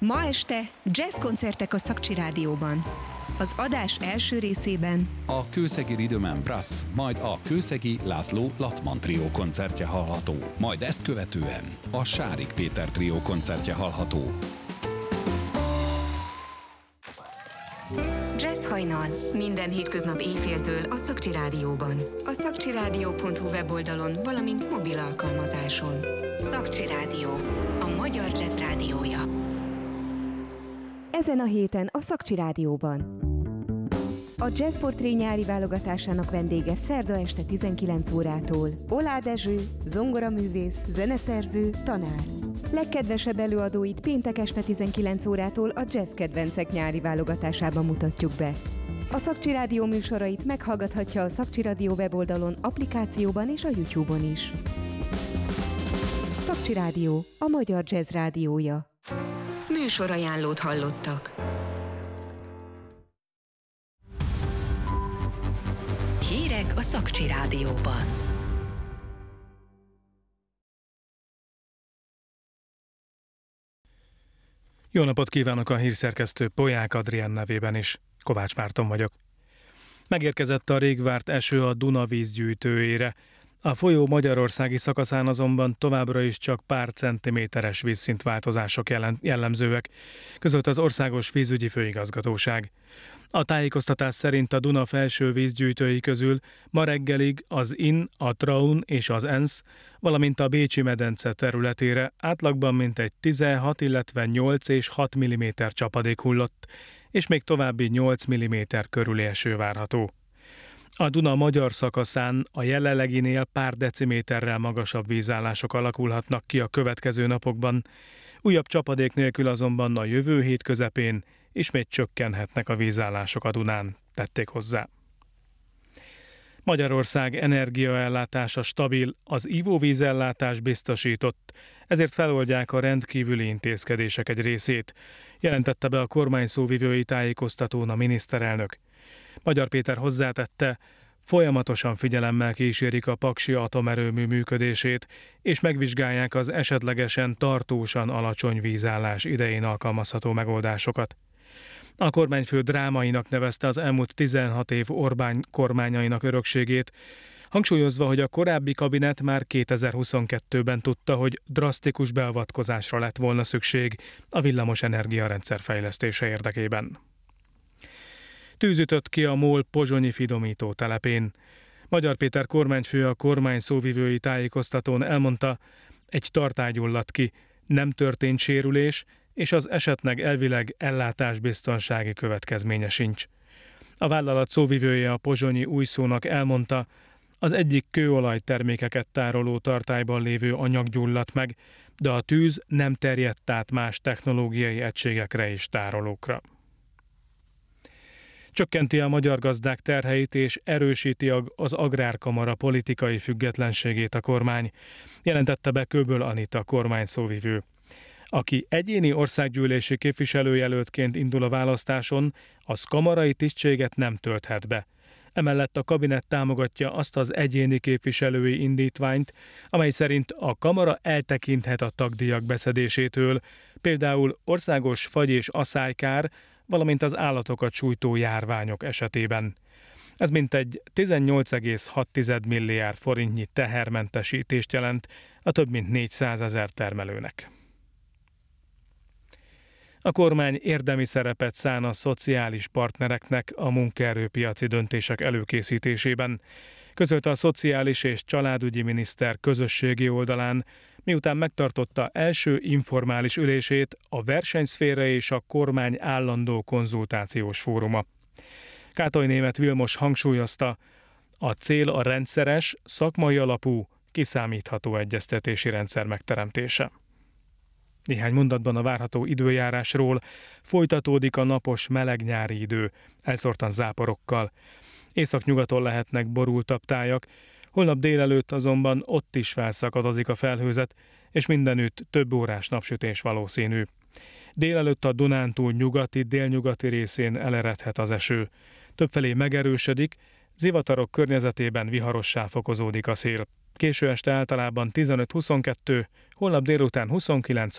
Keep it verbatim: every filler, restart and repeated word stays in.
Ma este jazzkoncertek a Szakcsi Rádióban. Az adás első részében a kőszegi Rhythm and Brass, majd a kőszegi László Latman trió koncertje hallható, majd ezt követően a Sárik Péter trió koncertje hallható. Jazz hajnal. Minden hétköznap éjféltől a Szakcsi Rádióban. A szakcsirádió pont hu weboldalon, valamint mobil alkalmazáson. Szakcsi Rádió. A magyar jazz rádiója. ezen a héten a Szakcsi Rádióban. A Jazz Portré nyári válogatásának vendége szerda este tizenkilenc órától Oláh Dezső, zongoraművész, zeneszerző, tanár. Legkedvesebb előadóit péntek este tizenkilenc órától a Jazz Kedvencek nyári válogatásában mutatjuk be. A Szakcsi Rádió műsorait meghallgathatja a Szakcsi Rádió weboldalon, applikációban és a YouTube-on is. Szakcsi Rádió, a magyar jazz rádiója. Műsorajánlót hallottak. Hírek a Szakcsi Rádióban. Jó napot kívánok, a hírszerkesztő Polyák Adrián nevében is. Kovács Márton vagyok. Megérkezett a rég várt eső a Duna vízgyűjtőjére. A folyó magyarországi szakaszán azonban továbbra is csak pár centiméteres vízszintváltozások jellemzőek, között az Országos Vízügyi Főigazgatóság. A tájékoztatás szerint a Duna felső vízgyűjtői közül ma reggelig az Inn, a Traun és az Ensz, valamint a Bécsi medence területére átlagban mintegy tizenhat, illetve nyolc és hat milliméter csapadék hullott, és még további nyolc milliméter körüli eső várható. A Duna magyar szakaszán a jelenleginél pár deciméterrel magasabb vízállások alakulhatnak ki a következő napokban, újabb csapadék nélkül azonban a jövő hét közepén ismét csökkenhetnek a vízállások a Dunán, tették hozzá. Magyarország energiaellátása stabil, az ivóvízellátás biztosított, ezért feloldják a rendkívüli intézkedések egy részét, jelentette be a kormány szóvivői tájékoztatón a miniszterelnök. Magyar Péter hozzátette, folyamatosan figyelemmel kísérik a paksi atomerőmű működését, és megvizsgálják az esetlegesen tartósan alacsony vízállás idején alkalmazható megoldásokat. A kormányfő drámainak nevezte az elmúlt tizenhat év Orbán kormányainak örökségét, hangsúlyozva, hogy a korábbi kabinet már kétezer-huszonkettőben tudta, hogy drasztikus beavatkozásra lett volna szükség a villamos energiarendszer fejlesztése érdekében. Tűz ütött ki a MOL pozsonyi fidomító telepén. Magyar Péter kormányfő a kormány szóvivői tájékoztatón elmondta, egy tartály gyulladt ki, nem történt sérülés, és az esetnek elvileg ellátásbiztonsági következménye sincs. A vállalat szóvivője a pozsonyi Újszónak elmondta, az egyik kőolaj termékeket tároló tartályban lévő anyag gyulladt meg, de a tűz nem terjedt át más technológiai egységekre és tárolókra. Csökkenti a magyar gazdák terheit és erősíti az Agrárkamara politikai függetlenségét a kormány, jelentette be Köböl Anita kormány szóvivő. Aki egyéni országgyűlési képviselőjelöltként indul a választáson, az kamarai tisztséget nem tölthet be. Emellett a kabinet támogatja azt az egyéni képviselői indítványt, amely szerint a kamara eltekinthet a tagdíjak beszedésétől, például országos fagy- és aszálykár, valamint az állatokat sújtó járványok esetében. Ez mintegy tizennyolc egész hat milliárd forintnyi tehermentesítést jelent a több mint négyszázezer termelőnek. A kormány érdemi szerepet szán a szociális partnereknek a munkaerőpiaci döntések előkészítésében, közölte a Szociális és Családügyi Miniszter közösségi oldalán, miután megtartotta első informális ülését a versenyszféra és a kormány állandó konzultációs fóruma. Kátai Németh Vilmos hangsúlyozta, a cél a rendszeres, szakmai alapú, kiszámítható egyeztetési rendszer megteremtése. Néhány mondatban a várható időjárásról: folytatódik a napos meleg nyári idő, elszórtan záporokkal. Északnyugaton lehetnek borultabb tájak, holnap délelőtt azonban ott is felszakadozik a felhőzet, és mindenütt több órás napsütés valószínű. Délelőtt a Dunántúl nyugati, délnyugati részén eleredhet az eső. Többfelé megerősödik, zivatarok környezetében viharossá fokozódik a szél. Késő este általában tizenöt-huszonkettő, holnap délután huszonkilenc